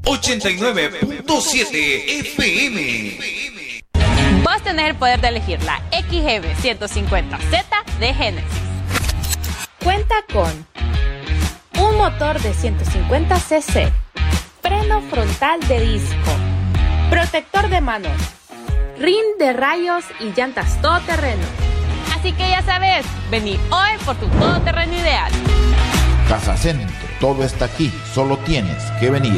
89.7 FM. Vos tenés el poder de elegir la XGB 150Z de Genesis. Cuenta con un motor de 150 cc, freno frontal de disco, protector de manos, rin de rayos y llantas todoterreno. Así que ya sabes, vení hoy por tu todoterreno ideal. Casa Centro, todo está aquí, solo tienes que venir.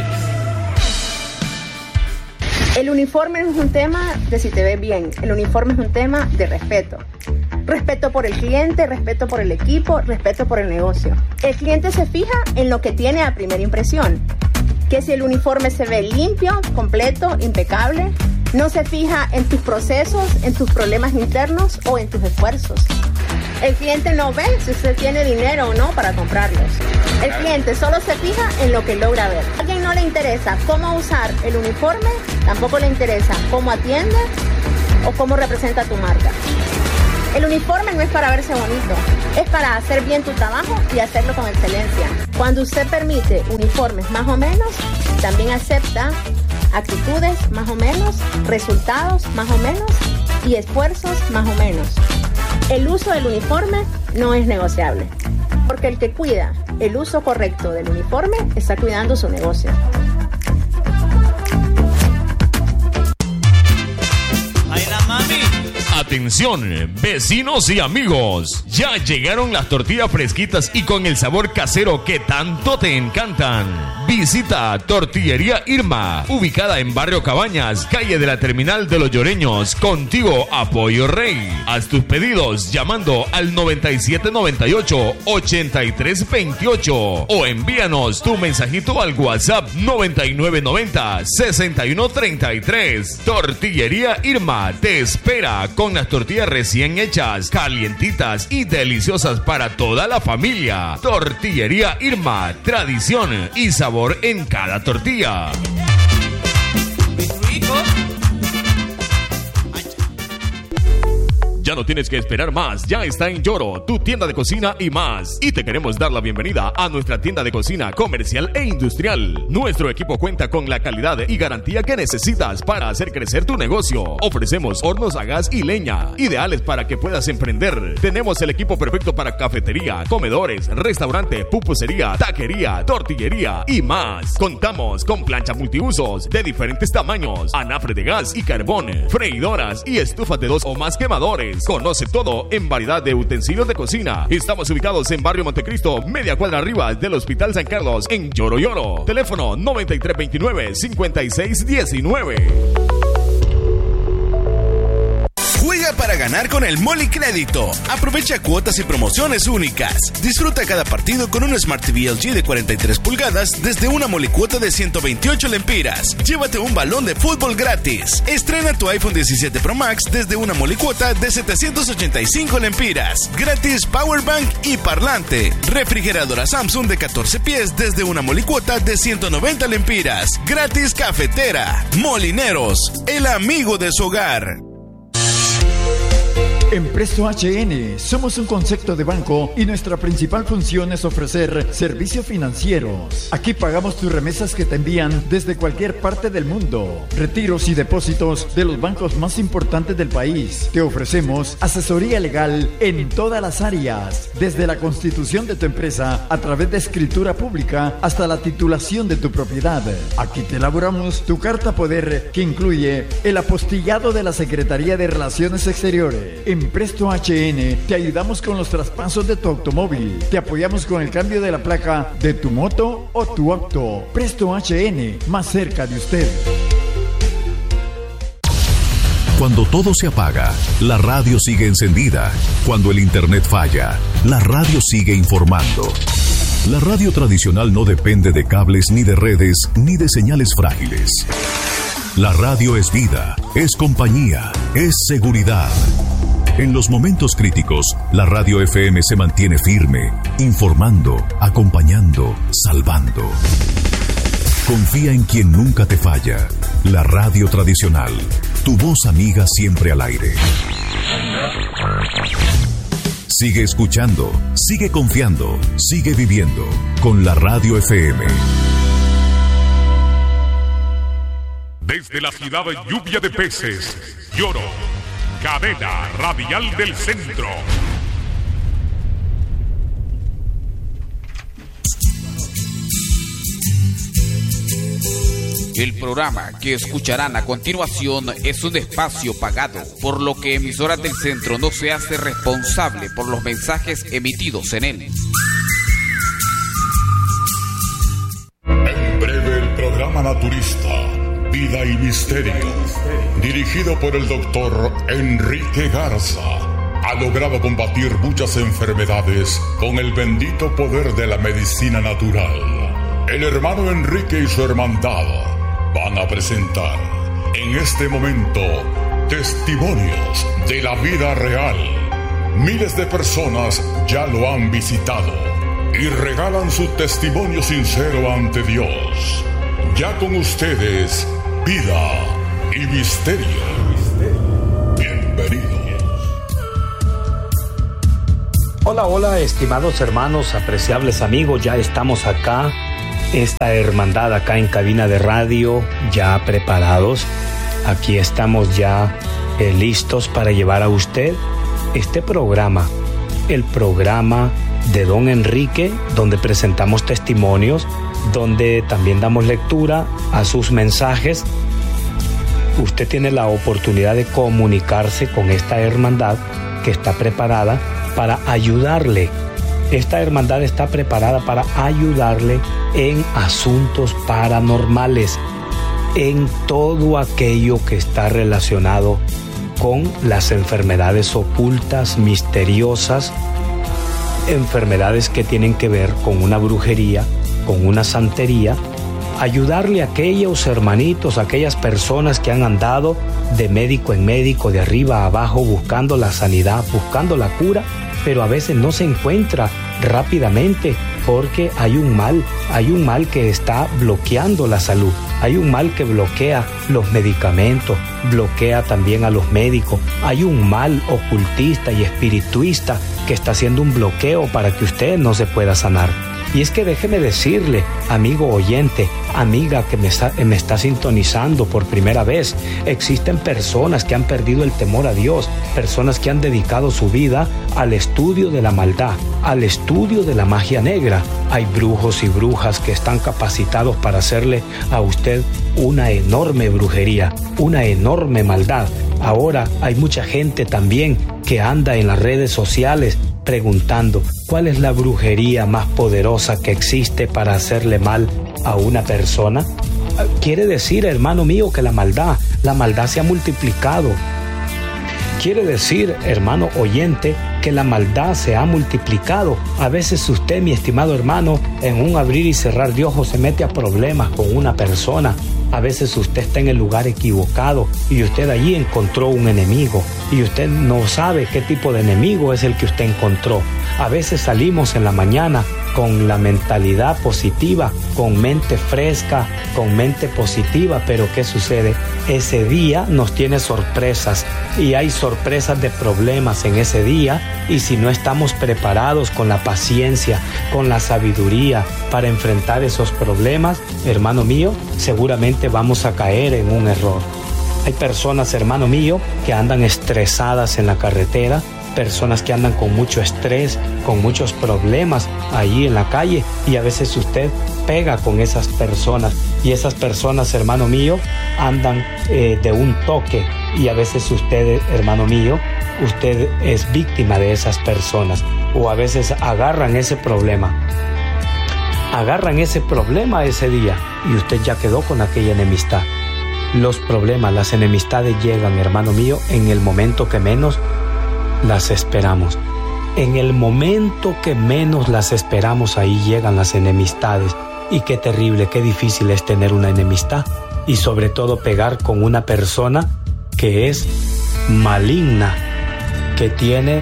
El uniforme no es un tema de si te ves bien, el uniforme es un tema de respeto. Respeto por el cliente, respeto por el equipo, respeto por el negocio. El cliente se fija en lo que tiene a primera impresión, que si el uniforme se ve limpio, completo, impecable. No se fija en tus procesos, en tus problemas internos o en tus esfuerzos. El cliente no ve si usted tiene dinero o no para comprarlos. El cliente solo se fija en lo que logra ver. A alguien no le interesa cómo usar el uniforme, tampoco le interesa cómo atiende o cómo representa tu marca. El uniforme no es para verse bonito, es para hacer bien tu trabajo y hacerlo con excelencia. Cuando usted permite uniformes más o menos, también acepta actitudes más o menos, resultados más o menos y esfuerzos más o menos. El uso del uniforme no es negociable, porque el que cuida el uso correcto del uniforme está cuidando su negocio. Atención, vecinos y amigos, ya llegaron las tortillas fresquitas y con el sabor casero que tanto te encantan. Visita Tortillería Irma, ubicada en Barrio Cabañas, calle de la Terminal de los Lloreños, contigo a Pollo Rey. Haz tus pedidos llamando al 9798-8328 o envíanos tu mensajito al WhatsApp 9990-6133. Tortillería Irma te espera con las tortillas recién hechas, calientitas y deliciosas para toda la familia. Tortillería Irma, tradición y sabor en cada tortilla. Ya no tienes que esperar más, ya está en Lloro, tu tienda de cocina y más. Y te queremos dar la bienvenida a nuestra tienda de cocina comercial e industrial. Nuestro equipo cuenta con la calidad y garantía que necesitas para hacer crecer tu negocio. Ofrecemos hornos a gas y leña, ideales para que puedas emprender. Tenemos el equipo perfecto para cafetería, comedores, restaurante, pupusería, taquería, tortillería y más. Contamos con planchas multiusos de diferentes tamaños, anafre de gas y carbón, freidoras y estufas de 2 o más quemadores. Conoce todo en variedad de utensilios de cocina. Estamos ubicados en Barrio Montecristo, media cuadra arriba del Hospital San Carlos, en Lloro Lloro. Teléfono 9329-5619. Juega para ganar con el Molicrédito. Aprovecha cuotas y promociones únicas. Disfruta cada partido con un Smart TV LG de 43 pulgadas desde una molicuota de 128 lempiras. Llévate un balón de fútbol gratis. Estrena tu iPhone 17 Pro Max desde una molicuota de 785 lempiras. Gratis Powerbank y parlante. Refrigeradora Samsung de 14 pies desde una molicuota de 190 lempiras. Gratis cafetera. Molineros, el amigo de su hogar. En Presto HN somos un concepto de banco y nuestra principal función es ofrecer servicios financieros. Aquí pagamos tus remesas que te envían desde cualquier parte del mundo, retiros y depósitos de los bancos más importantes del país. Te ofrecemos asesoría legal en todas las áreas, desde la constitución de tu empresa a través de escritura pública hasta la titulación de tu propiedad. Aquí te elaboramos tu carta poder que incluye el apostillado de la Secretaría de Relaciones Exteriores. En Presto HN te ayudamos con los traspasos de tu automóvil. Te apoyamos con el cambio de la placa de tu moto o tu auto. Presto HN, más cerca de usted. Cuando todo se apaga, la radio sigue encendida. Cuando el internet falla, la radio sigue informando. La radio tradicional no depende de cables, ni de redes, ni de señales frágiles. La radio es vida, es compañía, es seguridad. En los momentos críticos, la radio FM se mantiene firme, informando, acompañando, salvando. Confía en quien nunca te falla. La radio tradicional, tu voz amiga siempre al aire. Sigue escuchando, sigue confiando, sigue viviendo con la radio FM. Desde la ciudad de Lluvia de Peces, Lloro, cadena radial del centro. El programa que escucharán a continuación es un espacio pagado, por lo que Emisoras del Centro no se hace responsable por los mensajes emitidos en él. En breve el programa naturista, Vida y Misterio, dirigido por el doctor Enrique Garza, ha logrado combatir muchas enfermedades con el bendito poder de la medicina natural. El hermano Enrique y su hermandad van a presentar en este momento testimonios de la vida real. Miles de personas ya lo han visitado y regalan su testimonio sincero ante Dios. Ya con ustedes, Vida y Misterio. Bienvenidos. Hola, hola, estimados hermanos, apreciables amigos, ya estamos acá. Esta hermandad acá en cabina de radio, ya preparados. Aquí estamos ya listos para llevar a usted este programa, el programa de Don Enrique, donde presentamos testimonios, donde también damos lectura a sus mensajes. Usted tiene la oportunidad de comunicarse con esta hermandad que está preparada para ayudarle. Esta hermandad está preparada para ayudarle en asuntos paranormales, en todo aquello que está relacionado con las enfermedades ocultas, misteriosas, enfermedades que tienen que ver con una brujería, con una santería. Ayudarle a aquellos hermanitos, a aquellas personas que han andado de médico en médico, de arriba a abajo, buscando la sanidad, buscando la cura, pero a veces no se encuentra rápidamente porque hay un mal que está bloqueando la salud, hay un mal que bloquea los medicamentos, bloquea también a los médicos, hay un mal ocultista y espirituista que está haciendo un bloqueo para que usted no se pueda sanar. Y es que déjeme decirle, amigo oyente, amiga que me está sintonizando por primera vez, existen personas que han perdido el temor a Dios, personas que han dedicado su vida al estudio de la maldad, al estudio de la magia negra. Hay brujos y brujas que están capacitados para hacerle a usted una enorme brujería, una enorme maldad. Ahora hay mucha gente también que anda en las redes sociales preguntando cuál es la brujería más poderosa que existe para hacerle mal a una persona. Quiere decir, hermano mío, que la maldad se ha multiplicado. Quiere decir, hermano oyente, que la maldad se ha multiplicado. A veces usted, mi estimado hermano, en un abrir y cerrar de ojos se mete a problemas con una persona. A veces usted está en el lugar equivocado y usted allí encontró un enemigo y usted no sabe qué tipo de enemigo es el que usted encontró. A veces salimos en la mañana con la mentalidad positiva, con mente fresca, con mente positiva, pero ¿qué sucede? Ese día nos tiene sorpresas y hay sorpresas de problemas en ese día, y si no estamos preparados con la paciencia, con la sabiduría para enfrentar esos problemas, hermano mío, seguramente vamos a caer en un error. Hay personas, hermano mío, que andan estresadas en la carretera, personas que andan con mucho estrés, con muchos problemas allí en la calle, y a veces usted pega con esas personas, y esas personas, hermano mío, andan de un toque, y a veces usted, hermano mío, usted es víctima de esas personas, o a veces agarran ese problema ese día, y usted ya quedó con aquella enemistad. Los problemas, las enemistades llegan, hermano mío, en el momento que menos las esperamos. En el momento que menos las esperamos, ahí llegan las enemistades. Y qué terrible, qué difícil es tener una enemistad, y sobre todo pegar con una persona que es maligna, que tiene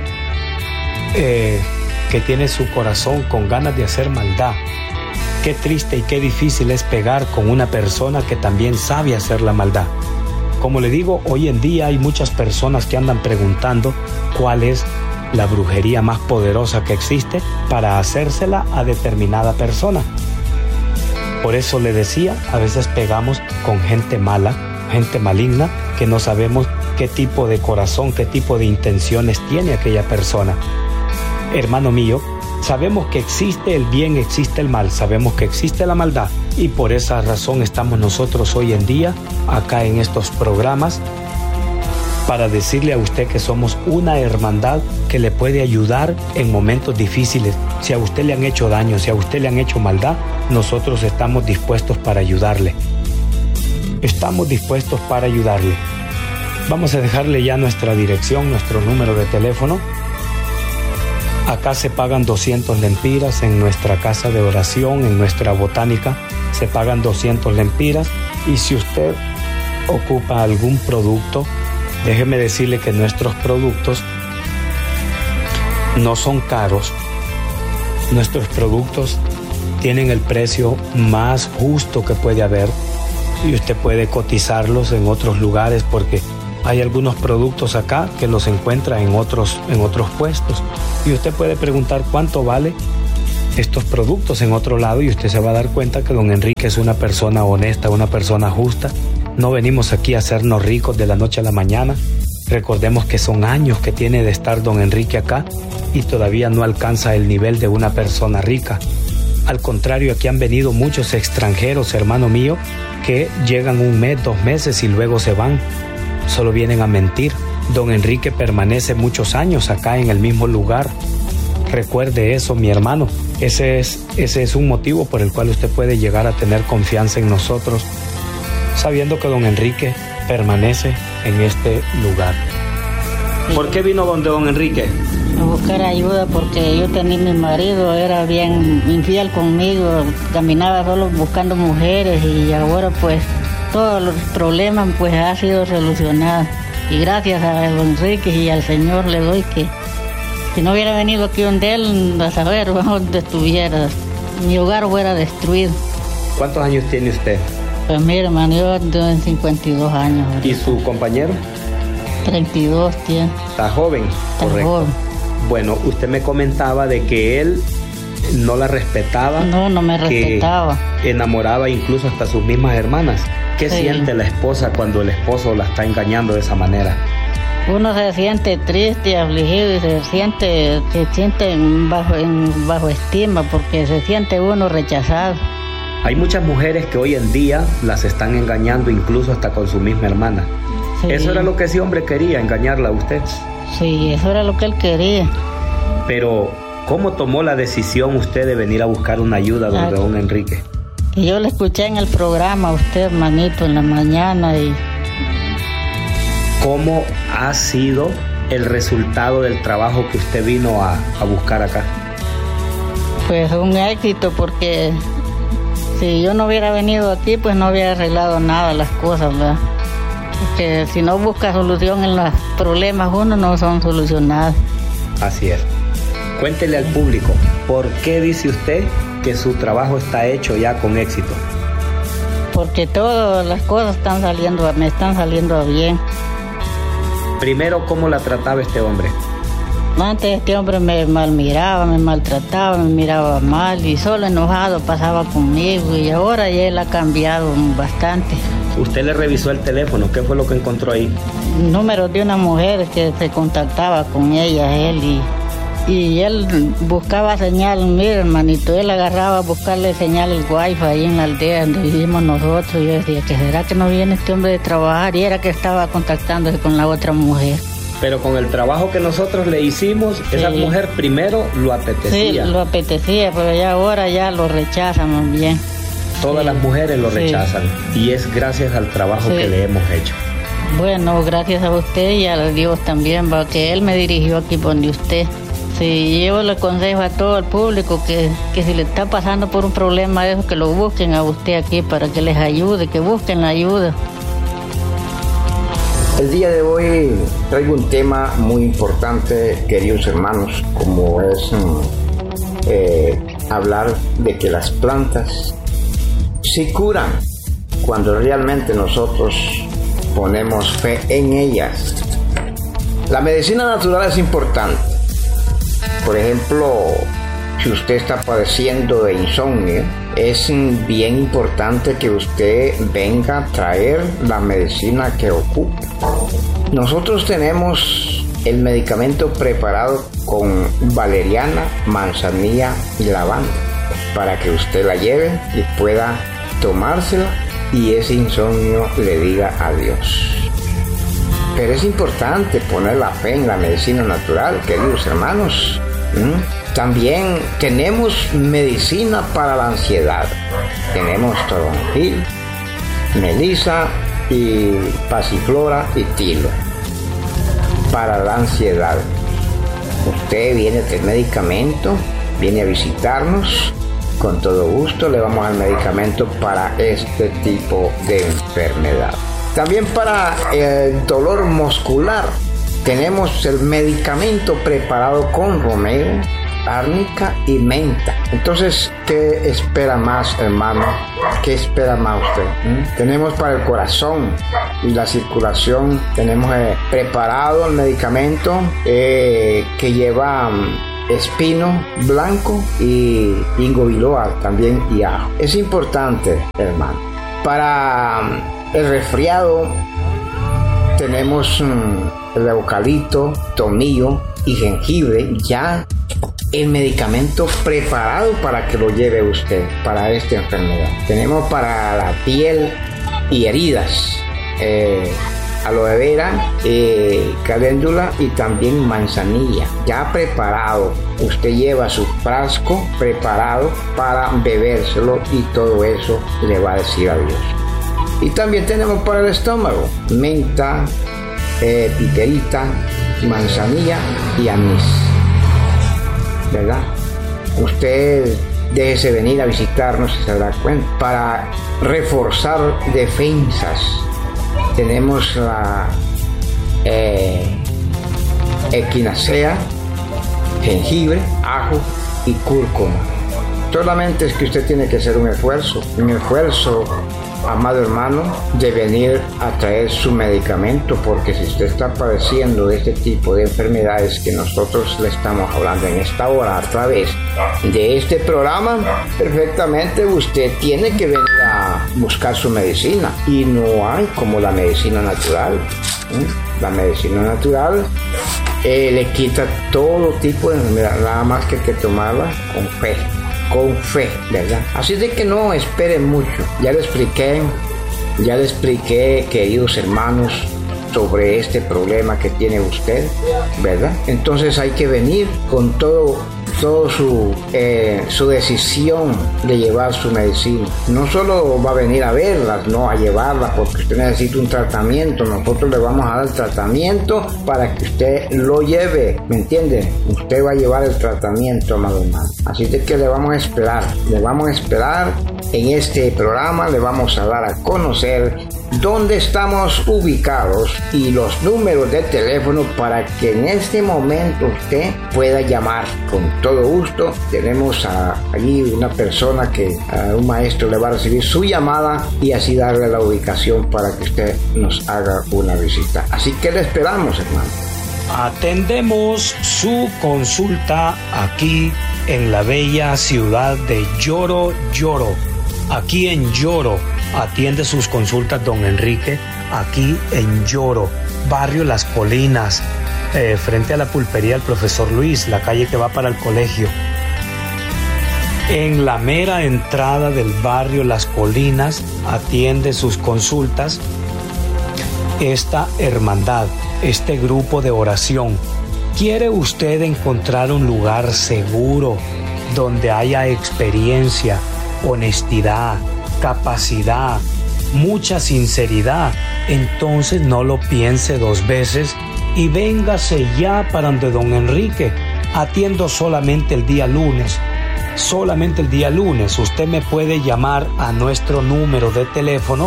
su corazón con ganas de hacer maldad. Qué triste y qué difícil es pegar con una persona que también sabe hacer la maldad. Como le digo, hoy en día hay muchas personas que andan preguntando cuál es la brujería más poderosa que existe para hacérsela a determinada persona. Por eso le decía, a veces pegamos con gente mala, gente maligna, que no sabemos qué tipo de corazón, qué tipo de intenciones tiene aquella persona. Hermano mío, sabemos que existe el bien, existe el mal, sabemos que existe la maldad, y por esa razón estamos nosotros hoy en día acá en estos programas para decirle a usted que somos una hermandad que le puede ayudar en momentos difíciles. Si a usted le han hecho daño, si a usted le han hecho maldad, nosotros estamos dispuestos para ayudarle. Estamos dispuestos para ayudarle. Vamos a dejarle ya nuestra dirección, nuestro número de teléfono. Acá se pagan 200 lempiras en nuestra casa de oración, en nuestra botánica, se pagan 200 lempiras. Y si usted ocupa algún producto, déjeme decirle que nuestros productos no son caros. Nuestros productos tienen el precio más justo que puede haber, y usted puede cotizarlos en otros lugares, porque hay algunos productos acá que los encuentra en otros puestos, y usted puede preguntar cuánto vale estos productos en otro lado, y usted se va a dar cuenta que don Enrique es una persona honesta, una persona justa. No venimos aquí a hacernos ricos de la noche a la mañana. Recordemos que son años que tiene de estar don Enrique acá y todavía no alcanza el nivel de una persona rica. Al contrario, aquí han venido muchos extranjeros, hermano mío, que llegan 1 mes, 2 meses y luego se van. Solo vienen a mentir. Don Enrique permanece muchos años acá en el mismo lugar. Recuerde eso, mi hermano. Ese es un motivo por el cual usted puede llegar a tener confianza en nosotros, sabiendo que don Enrique permanece en este lugar. ¿Por qué vino donde don Enrique? A buscar ayuda, porque yo tenía mi marido, era bien infiel conmigo, caminaba solo buscando mujeres, y ahora pues todos los problemas pues ha sido solucionado. Y gracias a don Enrique y al Señor le doy que si no hubiera venido aquí donde él, a saber dónde estuviera, mi hogar fuera destruido. ¿Cuántos años tiene usted? Pues mire, hermano, yo tengo 52 años. ¿Verdad? ¿Y su compañero? 32 tiene. ¿Está joven? Está correcto. Joven. Bueno, usted me comentaba de que él no la respetaba. No me respetaba. Que enamoraba incluso hasta sus mismas hermanas. ¿Qué siente la esposa cuando el esposo la está engañando de esa manera? Uno se siente triste, afligido, y se siente bajo estima, porque se siente uno rechazado. Hay muchas mujeres que hoy en día las están engañando incluso hasta con su misma hermana. Sí. Eso era lo que ese hombre quería, engañarla a usted. Sí, eso era lo que él quería. Pero, ¿cómo tomó la decisión usted de venir a buscar una ayuda donde don Enrique? Y yo le escuché en el programa a usted, hermanito, en la mañana. Y ¿cómo ha sido el resultado del trabajo que usted vino a buscar acá? Pues un éxito, porque si yo no hubiera venido aquí, pues no hubiera arreglado nada las cosas, ¿verdad? Porque si no busca solución en los problemas, uno no son solucionados. Así es. Cuéntele al público, ¿por qué dice usted que su trabajo está hecho ya con éxito? Porque todas las cosas me están saliendo bien. Primero, ¿cómo la trataba este hombre? Antes este hombre me malmiraba, me maltrataba, me miraba mal, y solo enojado pasaba conmigo, y ahora ya él ha cambiado bastante. ¿Usted le revisó el teléfono? ¿Qué fue lo que encontró ahí? Números de una mujer que se contactaba con ella, él, y él buscaba señal. Mira, hermanito, él agarraba a buscarle señal el wifi ahí en la aldea donde vivimos nosotros. Y yo decía, ¿que será que no viene este hombre de trabajar? Y era que estaba contactándose con la otra mujer. Pero con el trabajo que nosotros le hicimos, sí, esa mujer primero lo apetecía. Sí, lo apetecía, pero ya ahora ya lo rechazan más bien. Todas las mujeres lo rechazan, y es gracias al trabajo que le hemos hecho. Bueno, gracias a usted y a Dios también, porque él me dirigió aquí donde usted. Sí, yo le aconsejo a todo el público que si le está pasando por un problema de eso, que lo busquen a usted aquí para que les ayude, que busquen la ayuda. El día de hoy traigo un tema muy importante, queridos hermanos, como es hablar de que las plantas sí curan cuando realmente nosotros ponemos fe en ellas. La medicina natural es importante. Por ejemplo, si usted está padeciendo de insomnio, es bien importante que usted venga a traer la medicina que ocupa. Nosotros tenemos el medicamento preparado con valeriana, manzanilla y lavanda para que usted la lleve y pueda tomársela y ese insomnio le diga adiós. Pero es importante poner la fe en la medicina natural, queridos hermanos. También tenemos medicina para la ansiedad. Tenemos toronjil, melisa y pasiflora y tilo para la ansiedad. Usted viene del medicamento, viene a visitarnos, con todo gusto le vamos al medicamento para este tipo de enfermedad. También para el dolor muscular tenemos el medicamento preparado con romero, árnica y menta. Entonces, ¿qué espera más, hermano? ¿Qué espera más usted? Tenemos para el corazón y la circulación, tenemos preparado el medicamento que lleva espino blanco y ginkgo biloba también y ajo. Es importante, hermano. Para el resfriado tenemos el eucalipto, tomillo y jengibre, ya el medicamento preparado para que lo lleve usted para esta enfermedad. Tenemos para la piel y heridas aloe vera, caléndula y también manzanilla, ya preparado. Usted lleva su frasco preparado para bebérselo y todo eso le va a decir adiós. Y también tenemos para el estómago menta, piperita, manzanilla y anís, ¿verdad? Usted déjese venir a visitarnos y se dará cuenta. Para reforzar defensas tenemos la equinacea, jengibre, ajo y cúrcuma. Solamente es que usted tiene que hacer un esfuerzo, amado hermano, de venir a traer su medicamento, porque si usted está padeciendo de este tipo de enfermedades que nosotros le estamos hablando en esta hora a través de este programa, perfectamente usted tiene que venir a buscar su medicina, y no hay como la medicina natural. La medicina natural le quita todo tipo de enfermedad, nada más que hay que tomarla con fe, ¿verdad? Así de que no esperen mucho. Ya le expliqué, queridos hermanos, sobre este problema que tiene usted, ¿verdad? Entonces hay que venir con todo su decisión de llevar su medicina. No solo va a venir a verlas, no a llevarlas, porque usted necesita un tratamiento. Nosotros le vamos a dar el tratamiento para que usted lo lleve, ¿me entiende? Usted va a llevar el tratamiento, amado hermano. Así de que le vamos a esperar en este programa. Le vamos a dar a conocer dónde estamos ubicados y los números de teléfono para que en este momento usted pueda llamar. Con todo gusto tenemos allí una persona un maestro le va a recibir su llamada y así darle la ubicación para que usted nos haga una visita. Así que le esperamos, hermano. Atendemos su consulta aquí en la bella ciudad de Lloro. Aquí en Lloro atiende sus consultas don Enrique, aquí en Lloro, barrio Las Colinas, frente a la pulpería del profesor Luis, la calle que va para el colegio. En la mera entrada del barrio Las Colinas atiende sus consultas esta hermandad, este grupo de oración. ¿Quiere usted encontrar un lugar seguro donde haya experiencia, honestidad, capacidad, mucha sinceridad? Entonces no lo piense dos veces y véngase ya para donde don Enrique. Atiendo solamente el día lunes. Usted me puede llamar a nuestro número de teléfono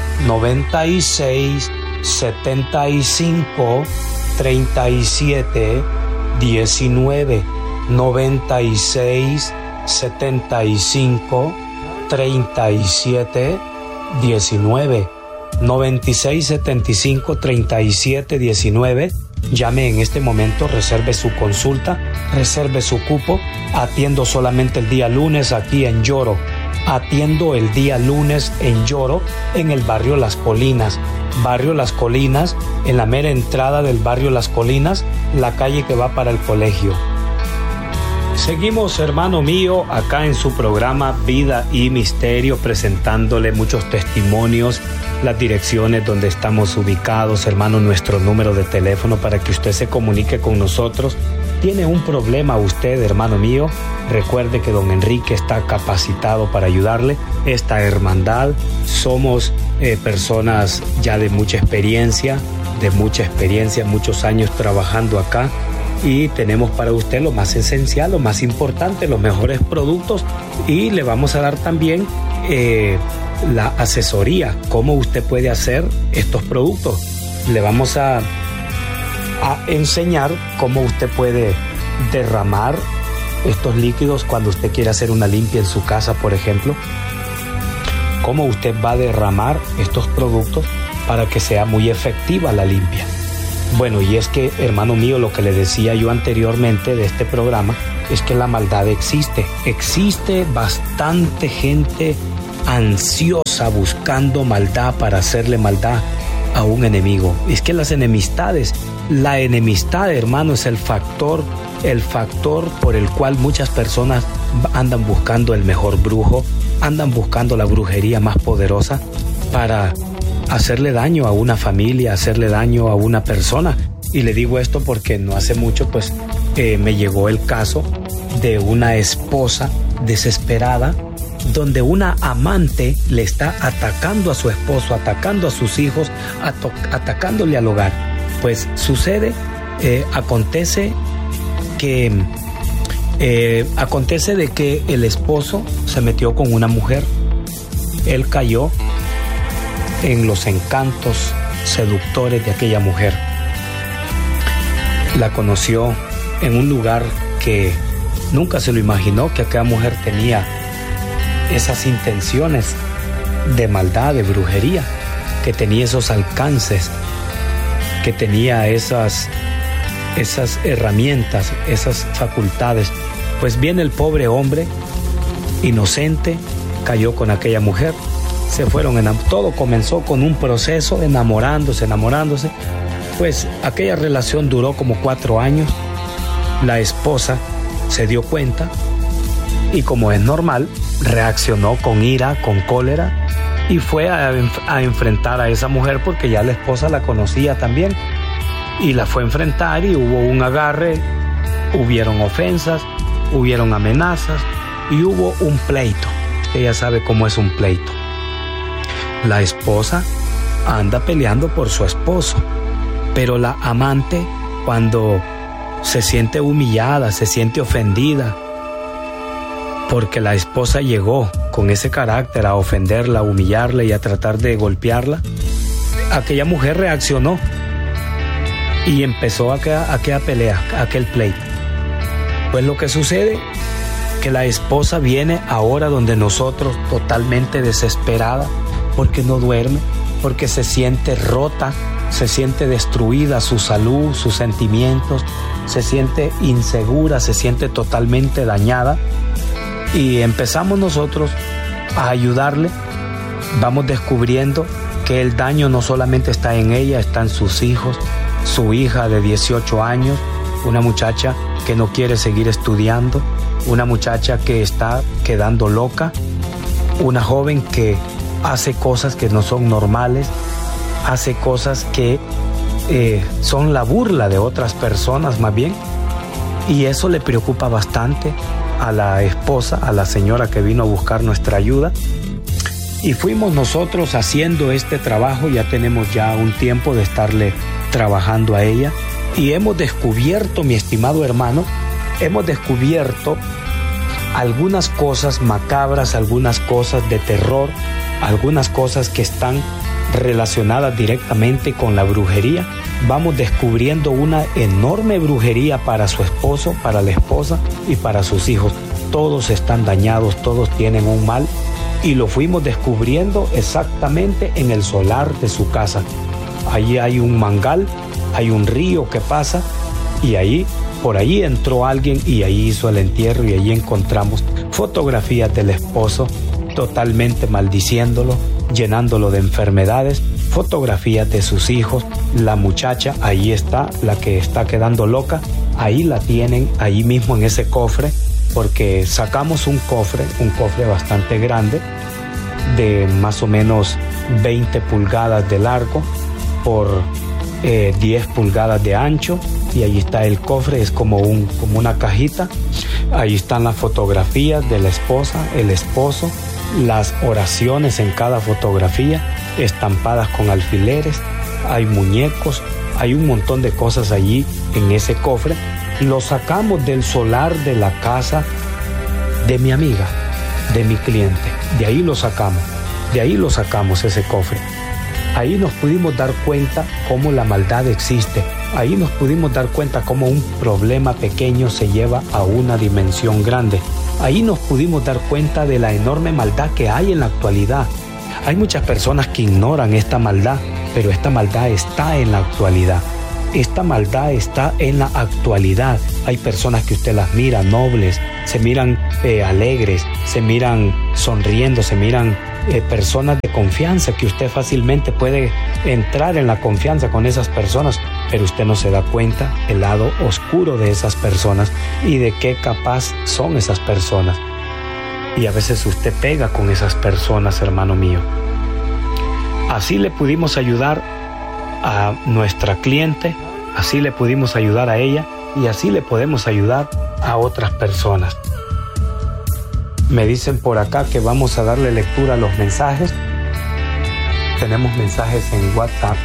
96 75 37 19 96 75 37 19 96 75 37 19. Llame en este momento, reserve su consulta, reserve su cupo. Atiendo solamente el día lunes aquí en Lloro, atiendo el día lunes en Lloro, en el barrio Las Colinas. Barrio Las Colinas, en la mera entrada del barrio Las Colinas, la calle que va para el colegio. Seguimos, hermano mío, acá en su programa Vida y Misterio, presentándole muchos testimonios, las direcciones donde estamos ubicados, hermano, nuestro número de teléfono para que usted se comunique con nosotros. ¿Tiene un problema usted, hermano mío? Recuerde que don Enrique está capacitado para ayudarle. Esta hermandad, somos personas ya de mucha experiencia, muchos años trabajando acá. Y tenemos para usted lo más esencial, lo más importante, los mejores productos, y le vamos a dar también la asesoría, cómo usted puede hacer estos productos. Le vamos a enseñar cómo usted puede derramar estos líquidos cuando usted quiere hacer una limpia en su casa, por ejemplo. Cómo usted va a derramar estos productos para que sea muy efectiva la limpia. Bueno, y es que, hermano mío, lo que le decía yo anteriormente de este programa es que la maldad existe. Existe bastante gente ansiosa buscando maldad para hacerle maldad a un enemigo. Es que las enemistades, la enemistad, hermano, es el factor por el cual muchas personas andan buscando el mejor brujo, andan buscando la brujería más poderosa para hacerle daño a una familia, hacerle daño a una persona. Y le digo esto porque no hace mucho pues me llegó el caso de una esposa desesperada donde una amante le está atacando a su esposo, atacando a sus hijos, atacándole al hogar. Pues sucede, acontece de que el esposo se metió con una mujer. Él cayó en los encantos seductores de aquella mujer. La conoció en un lugar que nunca se lo imaginó, que aquella mujer tenía esas intenciones de maldad, de brujería, que tenía esos alcances, que tenía esas herramientas, esas facultades. Pues bien, el pobre hombre inocente cayó con aquella mujer. Se fueron, todo comenzó con un proceso, enamorándose. Pues aquella relación duró como 4 años. La esposa se dio cuenta y, como es normal, reaccionó con ira, con cólera, y fue a enfrentar a esa mujer porque ya la esposa la conocía también. Y la fue a enfrentar y hubo un agarre, hubieron ofensas, hubieron amenazas y hubo un pleito. Ella sabe cómo es un pleito. La esposa anda peleando por su esposo, pero la amante, cuando se siente humillada, se siente ofendida, porque la esposa llegó con ese carácter a ofenderla, a humillarla y a tratar de golpearla, aquella mujer reaccionó y empezó aquella pelea, aquel pleito. Pues lo que sucede, que la esposa viene ahora donde nosotros, totalmente desesperada, porque no duerme, porque se siente rota, se siente destruida su salud, sus sentimientos, se siente insegura, se siente totalmente dañada. Y empezamos nosotros a ayudarle. Vamos descubriendo que el daño no solamente está en ella, está en sus hijos, su hija de 18 años, una muchacha que no quiere seguir estudiando, una muchacha que está quedando loca, una joven que hace cosas que no son normales, hace cosas que son la burla de otras personas más bien, y eso le preocupa bastante a la esposa, a la señora que vino a buscar nuestra ayuda. Y fuimos nosotros haciendo este trabajo, ya tenemos ya un tiempo de estarle trabajando a ella, y hemos descubierto, mi estimado hermano, hemos descubierto algunas cosas macabras, algunas cosas de terror, algunas cosas que están relacionadas directamente con la brujería. Vamos descubriendo una enorme brujería para su esposo, para la esposa y para sus hijos. Todos están dañados, todos tienen un mal, y lo fuimos descubriendo exactamente en el solar de su casa. Allí hay un mangal, hay un río que pasa, y por ahí entró alguien y ahí hizo el entierro, y allí encontramos fotografías del esposo totalmente maldiciéndolo, llenándolo de enfermedades, fotografías de sus hijos. La muchacha, ahí está, la que está quedando loca, ahí la tienen, ahí mismo en ese cofre, porque sacamos un cofre bastante grande, de más o menos 20 pulgadas de largo por 10 pulgadas de ancho, y ahí está el cofre, es como una cajita. Ahí están las fotografías de la esposa, el esposo, las oraciones en cada fotografía, estampadas con alfileres, hay muñecos, hay un montón de cosas allí en ese cofre. Lo sacamos del solar de la casa de mi amiga, de mi cliente. De ahí lo sacamos ese cofre. Ahí nos pudimos dar cuenta cómo la maldad existe. Ahí nos pudimos dar cuenta cómo un problema pequeño se lleva a una dimensión grande. Ahí nos pudimos dar cuenta de la enorme maldad que hay en la actualidad. Hay muchas personas que ignoran esta maldad, pero esta maldad está en la actualidad. Esta maldad está en la actualidad. Hay personas que usted las mira nobles, se miran alegres, se miran sonriendo, se miran personas de confianza, que usted fácilmente puede entrar en la confianza con esas personas, pero usted no se da cuenta el lado oscuro de esas personas y de qué capaz son esas personas. Y a veces usted pega con esas personas, hermano mío. Así le pudimos ayudar a nuestra cliente, así le pudimos ayudar a ella, y así le podemos ayudar a otras personas. Me dicen por acá que vamos a darle lectura a los mensajes. Tenemos mensajes en WhatsApp.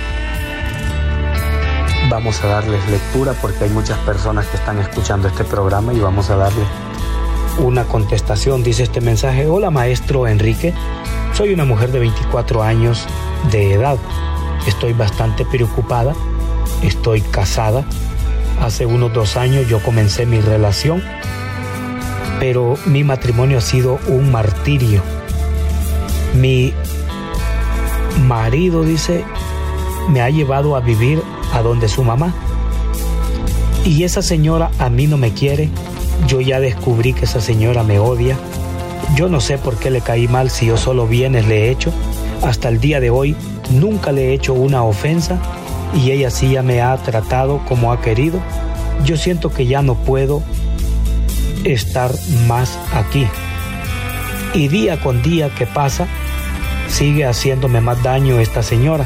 Vamos a darles lectura porque hay muchas personas que están escuchando este programa y vamos a darle una contestación. Dice este mensaje: hola maestro Enrique, soy una mujer de 24 años de edad. Estoy bastante preocupada, estoy casada. Hace unos 2 años yo comencé mi relación, pero mi matrimonio ha sido un martirio. Mi marido, dice, me ha llevado a vivir a donde su mamá. Y esa señora a mí no me quiere. Yo ya descubrí que esa señora me odia. Yo no sé por qué le caí mal si yo solo bienes le he hecho. Hasta el día de hoy nunca le he hecho una ofensa y ella sí ya me ha tratado como ha querido. Yo siento que ya no puedo estar más aquí. Y día con día que pasa, sigue haciéndome más daño esta señora.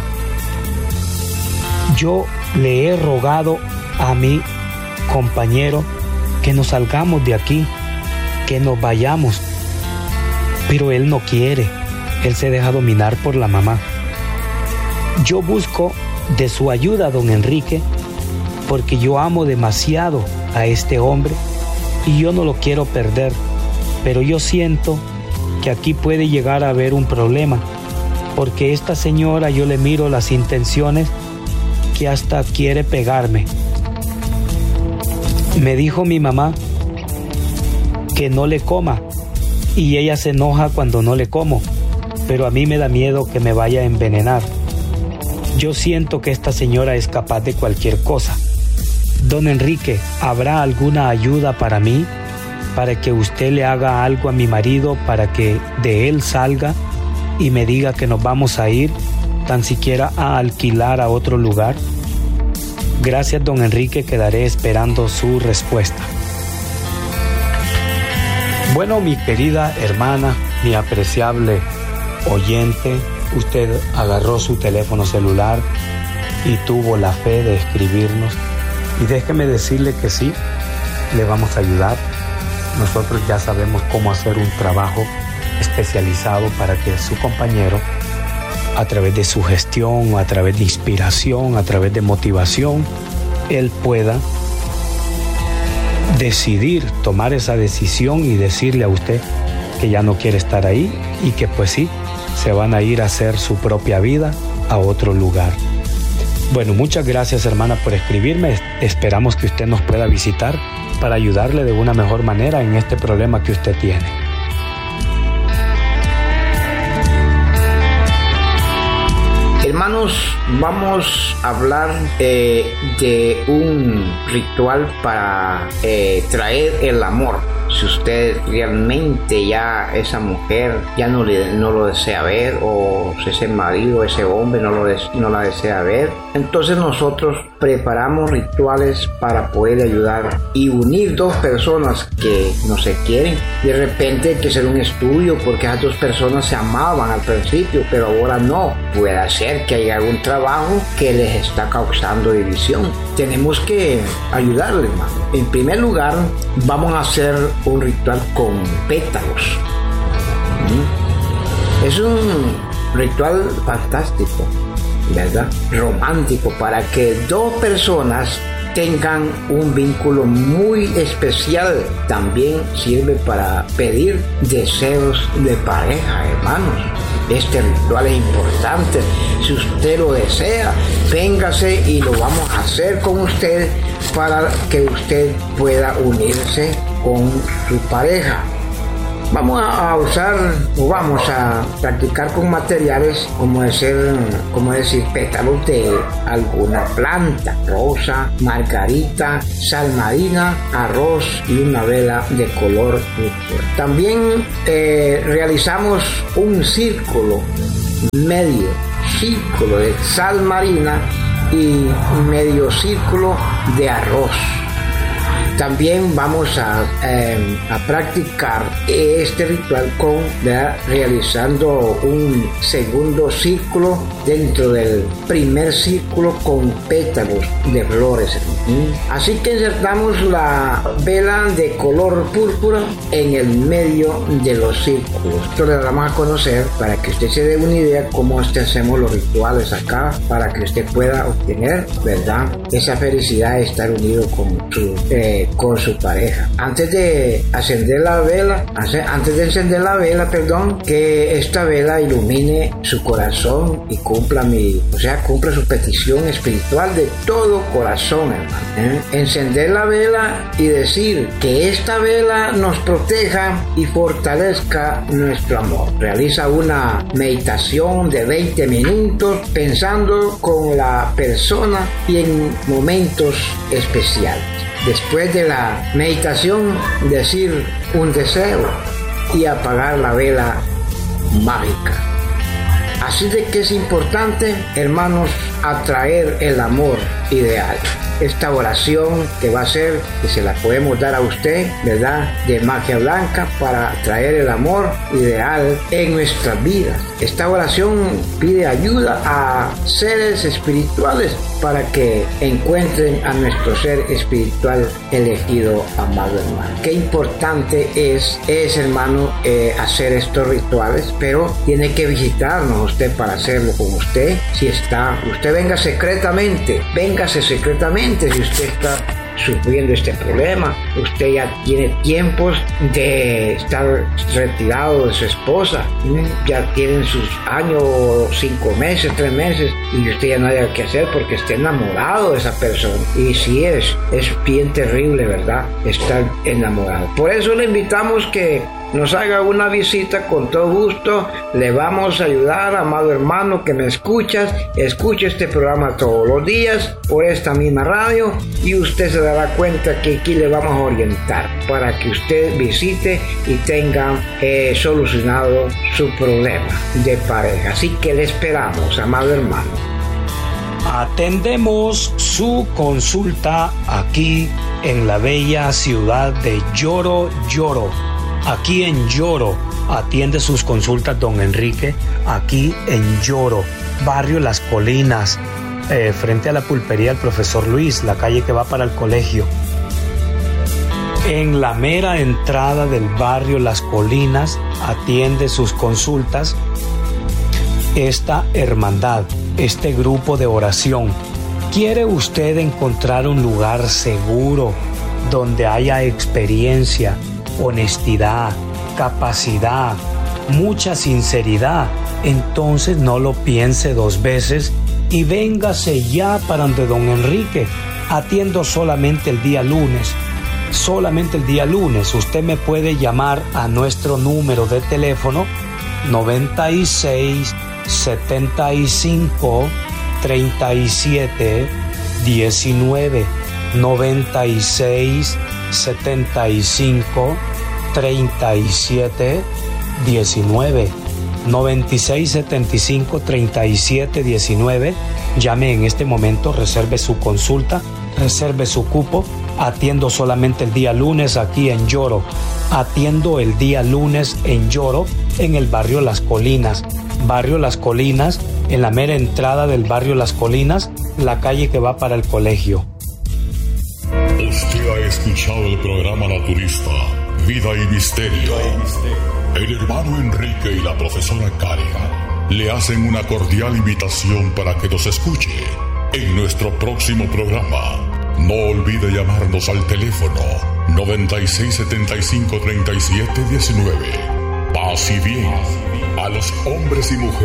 Yo le he rogado a mi compañero que nos salgamos de aquí, que nos vayamos, pero él no quiere. Él se deja dominar por la mamá. Yo busco de su ayuda, don Enrique, porque yo amo demasiado a este hombre y yo no lo quiero perder, pero yo siento que aquí puede llegar a haber un problema, porque esta señora, yo le miro las intenciones que hasta quiere pegarme. Me dijo mi mamá que no le coma y ella se enoja cuando no le como, pero a mí me da miedo que me vaya a envenenar. Yo siento que esta señora es capaz de cualquier cosa. Don Enrique, ¿habrá alguna ayuda para mí? Para que usted le haga algo a mi marido, para que de él salga y me diga que nos vamos a ir, tan siquiera a alquilar a otro lugar. Gracias, don Enrique, quedaré esperando su respuesta. Bueno, mi querida hermana, mi apreciable oyente, usted agarró su teléfono celular y tuvo la fe de escribirnos. Y déjeme decirle que sí, le vamos a ayudar. Nosotros ya sabemos cómo hacer un trabajo especializado para que su compañero, a través de sugestión, a través de inspiración, a través de motivación, él pueda decidir, tomar esa decisión y decirle a usted que ya no quiere estar ahí y que pues sí, se van a ir a hacer su propia vida a otro lugar. Bueno, muchas gracias, hermana, por escribirme. Esperamos que usted nos pueda visitar para ayudarle de una mejor manera en este problema que usted tiene. Hermanos, vamos a hablar de un ritual para traer el amor. si usted realmente ya esa mujer ya no lo desea ver, o si ese marido, ese hombre no la desea ver, entonces nosotros preparamos rituales para poder ayudar y unir dos personas que no se quieren. De repente hay que hacer un estudio, porque esas dos personas se amaban al principio, pero ahora no. Puede ser que haya algún trabajo que les está causando división. Tenemos que ayudarles, hermano. En primer lugar, vamos a hacer un ritual con pétalos. Es un ritual fantástico, ¿verdad? Romántico, para que dos personas tengan un vínculo muy especial. También sirve para pedir deseos de pareja, hermanos. Este ritual es importante. Si usted lo desea, véngase y lo vamos a hacer con usted para que usted pueda unirse con su pareja. Vamos a usar o vamos a practicar con materiales como decir pétalos de alguna planta, rosa, margarita, sal marina, arroz y una vela de color púrpura. También realizamos un medio círculo de sal marina y medio círculo de arroz. También vamos a practicar este ritual realizando un segundo círculo dentro del primer círculo con pétalos de flores. Así que insertamos la vela de color púrpura en el medio de los círculos. Esto le vamos a conocer para que usted se dé una idea cómo hacemos los rituales acá, para que usted pueda obtener, ¿verdad?, esa felicidad de estar unido con su pareja. Antes de encender la vela, que esta vela ilumine su corazón y cumpla su petición espiritual de todo corazón, hermano. Encender la vela y decir que esta vela nos proteja y fortalezca nuestro amor. Realiza una meditación de 20 minutos pensando con la persona y en momentos especiales. Después de la meditación, decir un deseo y apagar la vela mágica. Así de que es importante, hermanos, atraer el amor ideal. Esta oración que va a ser, que se la podemos dar a usted, ¿verdad?, de magia blanca, para traer el amor ideal en nuestras vidas. Esta oración pide ayuda a seres espirituales para que encuentren a nuestro ser espiritual elegido, amado hermano. Qué importante es hermano, hacer estos rituales, pero tiene que visitarnos usted para hacerlo con usted. Usted véngase secretamente si usted está sufriendo este problema. Usted ya tiene tiempos de estar retirado de su esposa, ya tienen sus años, 5 meses, 3 meses, y usted ya no hay que hacer porque está enamorado de esa persona. Y sí, es bien terrible, ¿verdad?, estar enamorado. Por eso le invitamos que nos haga una visita, con todo gusto le vamos a ayudar, amado hermano que me escuche este programa todos los días por esta misma radio, y usted se dará cuenta que aquí le vamos a orientar para que usted visite y tenga solucionado su problema de pareja. Así que le esperamos, amado hermano. Atendemos su consulta aquí en la bella ciudad de Lloro. Aquí en Lloro atiende sus consultas don Enrique, aquí en Lloro, barrio Las Colinas, frente a la pulpería del profesor Luis, la calle que va para el colegio. En la mera entrada del barrio Las Colinas atiende sus consultas esta hermandad, este grupo de oración. ¿Quiere usted encontrar un lugar seguro donde haya experiencia, honestidad, capacidad, mucha sinceridad? Entonces no lo piense 2 veces y véngase ya para donde don Enrique. Atiendo solamente el día lunes. Usted me puede llamar a nuestro número de teléfono 96 75 37 19 96 75 3675-3719. 9675-3719. Llame en este momento, reserve su consulta, reserve su cupo. Atiendo solamente el día lunes aquí en Lloro. Atiendo el día lunes en Lloro, en el barrio Las Colinas. Barrio Las Colinas, en la mera entrada del barrio Las Colinas, la calle que va para el colegio. Usted ha escuchado el programa naturista Vida y Misterio. El hermano Enrique y la profesora Karen le hacen una cordial invitación para que nos escuche en nuestro próximo programa. No olvide llamarnos al teléfono 9675-3719. Paz y bien a los hombres y mujeres